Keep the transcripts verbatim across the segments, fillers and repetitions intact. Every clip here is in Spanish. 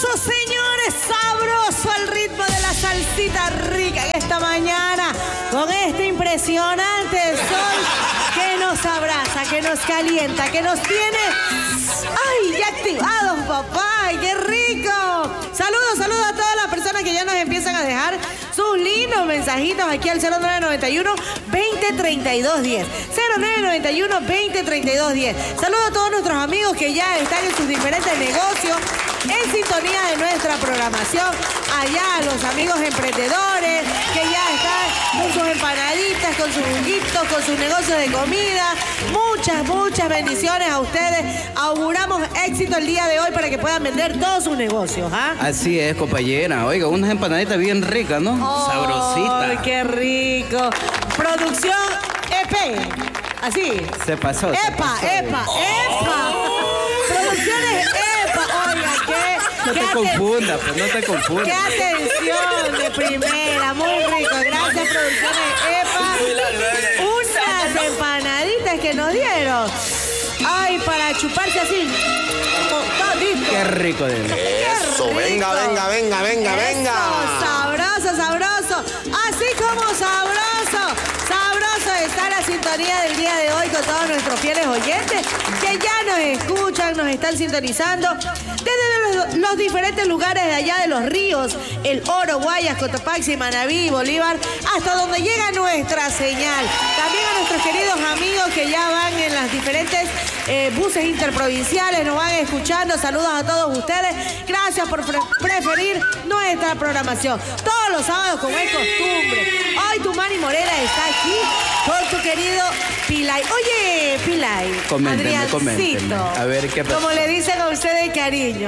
Sabroso, señores, sabroso al ritmo de la salsita rica en esta mañana, con este impresionante sol que nos abraza, que nos calienta, que nos tiene, ay, ya activados, papá, ay, qué rico. Saludos, saludos a todas las personas que ya nos empiezan a dejar sus lindos mensajitos aquí al cero nueve nueve uno, veinte, treinta y dos, diez. cero nueve nueve uno, veinte, treinta y dos, diez. Saludos a todos nuestros amigos que ya están en sus diferentes negocios, en sintonía de nuestra programación. Allá los amigos emprendedores que ya están con sus empanaditas, con sus juguitos, con sus negocios de comida. Muchas, muchas bendiciones a ustedes. Auguramos éxito el día de hoy para que puedan vender todos sus negocios. ¿Ah? Así es, compañera. Oiga, unas empanaditas bien ricas, ¿no? Oh, sabrosita. ¡Ay, qué rico! Producción E P. Así. Se pasó. ¡Epa, se pasó. epa, epa! Producciones EPA. Oiga, qué... No qué te aten- confundas, pues no te confundas. ¡Qué atención de primera! Muy rico. Gracias, Producciones EPA. Unas empanaditas que nos dieron. ¡Ay, para chuparse así! Todito. Qué rico de verdad. Eso, Qué venga, rico. venga, venga, venga, Eso, venga. sabroso, sabroso. Así como sabroso, sabroso está la sintonía del día de hoy con todos nuestros fieles oyentes que ya nos escuchan, nos están sintonizando desde los, los diferentes lugares de allá de los ríos, El Oro, Guayas, Cotopaxi, Manabí, Bolívar, hasta donde llega nuestra señal. También a nuestros queridos amigos que ya van en las diferentes eh, buses interprovinciales, nos van escuchando. Saludos a todos ustedes. Gracias por pre- preferir nuestra programación. Todos los sábados, como es costumbre. Hoy tu Mani Morena está aquí con tu querido Pilay. Oye, Pilay. Coméntenme, Adriancito. coméntenme. A ver, ¿qué pasa? Como le dicen a ustedes, cariño.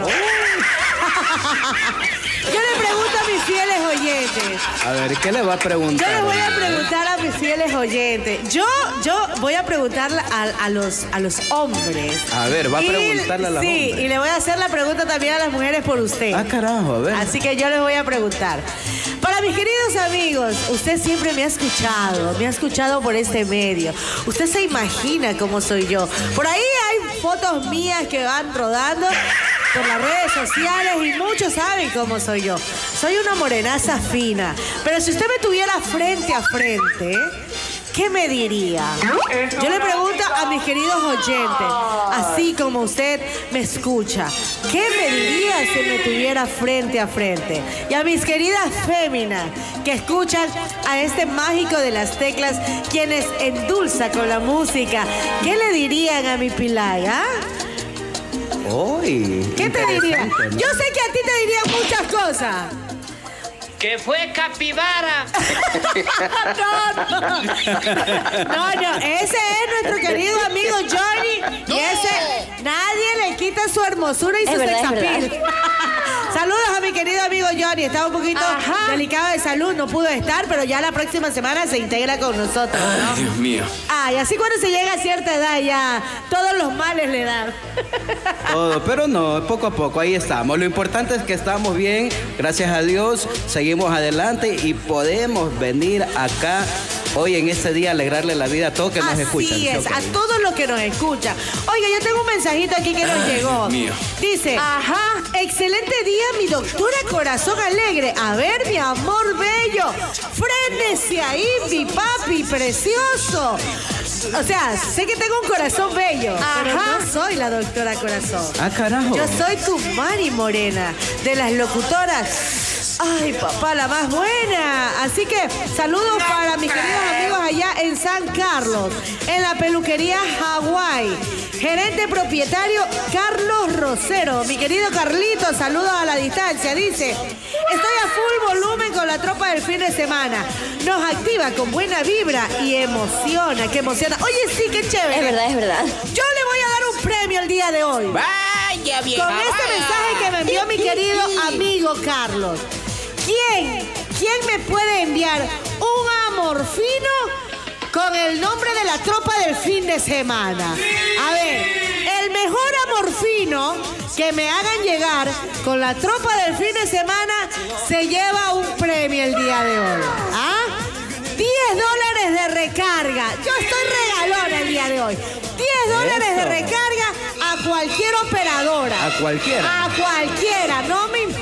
Yo le pregunto a mis fieles oyentes. A ver, ¿qué le va a preguntar? Yo les voy a preguntar a mis fieles oyentes. Yo, yo voy a preguntarle a, a los, a los hombres. A ver, va a Y- preguntarle a las Sí, hombres. y le voy a hacer la pregunta también a las mujeres por usted. Ah, carajo, a ver. Así que yo les voy a preguntar. Para mis queridos amigos, usted siempre me ha escuchado, me ha escuchado por este medio. Usted se imagina cómo soy yo. Por ahí hay fotos mías que van rodando por las redes sociales y muchos saben cómo soy yo. Soy una morenaza fina. Pero si usted me tuviera frente a frente, ¿qué me diría? Yo le pregunto a mis queridos oyentes, así como usted me escucha, ¿qué me diría si me tuviera frente a frente? Y a mis queridas féminas que escuchan a este mágico de las teclas, quienes endulza con la música, ¿qué le dirían a mi Pilay, ah? Uy, ¿Qué te diría? interesante, ¿no? Yo sé que a ti te dirían muchas cosas. Que fue capibara. No, no. No, no, ese es nuestro querido amigo Johnny. Y ese, nadie le quita su hermosura y Es su verdad, es sexapil. Saludos a mi querido amigo Johnny. Estaba un poquito Ajá. delicado de salud, no pudo estar, pero ya la próxima semana se integra con nosotros, ¿no? Dios mío. Ay, así cuando se llega a cierta edad ya todos los males le dan. Todo, pero no, poco a poco, ahí estamos. Lo importante es que estamos bien, gracias a Dios, seguimos adelante y podemos venir acá hoy en este día a alegrarle la vida a todos que nos Así escuchan. ¿sí, es, ok? a todos los que nos escuchan. Oiga, yo tengo un mensajito aquí que nos llegó. mío. Dice, ajá, excelente día, mi doctora Corazón Alegre. A ver, mi amor bello, frénese ahí, mi papi precioso. O sea, sé que tengo un corazón bello, pero no soy la doctora Corazón. Ah, carajo. Yo soy tu Mari Morena, de las locutoras. Ay, papá, la más buena. Así que saludos para mis queridos amigos allá en San Carlos, en la peluquería Hawái. Gerente propietario Carlos Rosero. Mi querido Carlito, saludos a la distancia. Dice, estoy a full volumen con la tropa del fin de semana. Nos activa con buena vibra y emociona, que emociona. Oye, sí, qué chévere. Es verdad, es verdad. Yo le voy a dar un premio el día de hoy. Vaya vieja. Con este vaya. mensaje que me envió mi querido amigo Carlos. ¿Quién? ¿Quién me puede enviar un amor fino con el nombre de la tropa del fin de semana? A ver, el mejor amor fino que me hagan llegar con la tropa del fin de semana se lleva un premio el día de hoy. ¿Ah? diez dólares de recarga. Yo estoy regalona el día de hoy. diez dólares de Eso. recarga a cualquier operadora. A cualquiera. A cualquiera, no me importa.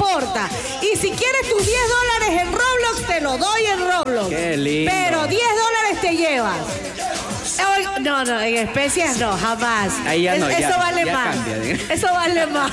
si quieres tus diez dólares en Roblox, te lo doy en Roblox. Qué lindo. Pero diez dólares te llevas. No, no, en especias no, jamás. Ahí ya no, es, ya, eso vale ya más. Cambia, eso vale más.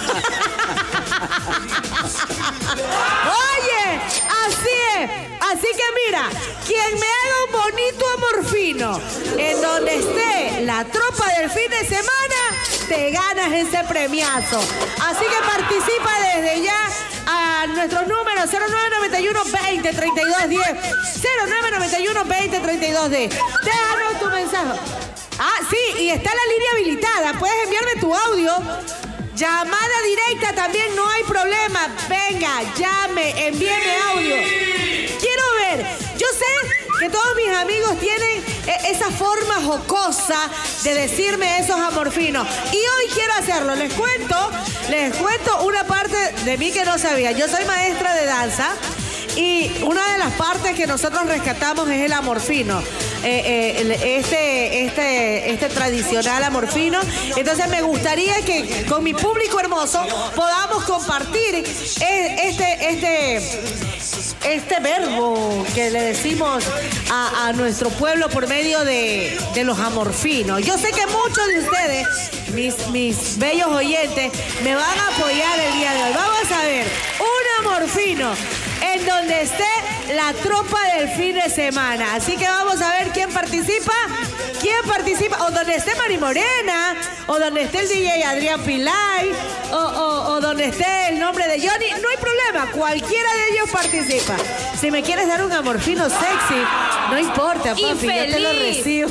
Oye, así es. Así que mira, quien me haga un bonito amorfino en donde esté la tropa del fin de semana, te ganas ese premiazo. Así que participa desde ya a nuestros números cero nueve nueve uno veinte treinta y dos diez, cero nueve nueve uno veinte treinta y dos diez. Déjanos tu mensaje. Ah, sí, y está la línea habilitada. Puedes enviarme tu audio. Llamada directa también, no hay problema. Venga, llame, envíeme audio. Quiero ver. Yo sé que todos mis amigos tienen esa forma jocosa de decirme esos amorfinos. Y hoy quiero hacerlo. Les cuento, les cuento una parte de mí que no sabía. Yo soy maestra de danza. Y una de las partes que nosotros rescatamos es el amorfino, eh, eh, este, este, este tradicional amorfino. Entonces me gustaría que con mi público hermoso podamos compartir este, este, este verbo que le decimos a, a nuestro pueblo por medio de, de los amorfinos. Yo sé que muchos de ustedes, mis, mis bellos oyentes, me van a apoyar el día de hoy. Vamos a ver, un amorfino en donde esté la tropa del fin de semana. Así que vamos a ver quién participa. ¿Quién participa? O donde esté Mari Morena, o donde esté el D J Adrián Pilay, o, o, o donde esté el nombre de Johnny. No hay problema, cualquiera de ellos participa. Si me quieres dar un amorfino sexy, no importa, papi, Infeliz. yo te lo recibo.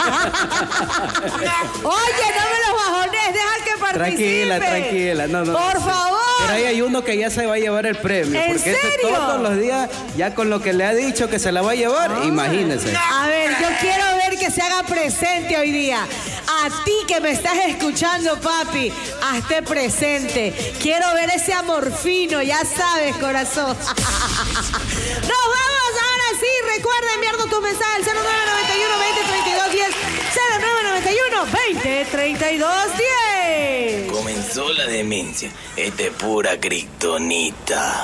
Oye, no me los bajones, deja que participe. Tranquila, tranquila. No, no, Por no, favor. Pero ahí hay uno que ya se va a llevar el premio. ¿En porque ese serio? todos los días, ya con lo que le ha dicho que se la va a llevar, Ah. imagínese. A ver, yo quiero ver que se haga presente hoy día. A ti que me estás escuchando, papi, hazte presente. Quiero ver ese amorfino, ya sabes, corazón. Nos vamos ahora sí. Recuerda enviarnos tu mensaje al cero nueve nueve uno veinte treinta y dos diez, cero nueve nueve uno veinte treinta y dos diez. Comenzó la demencia. Esta es pura kriptonita.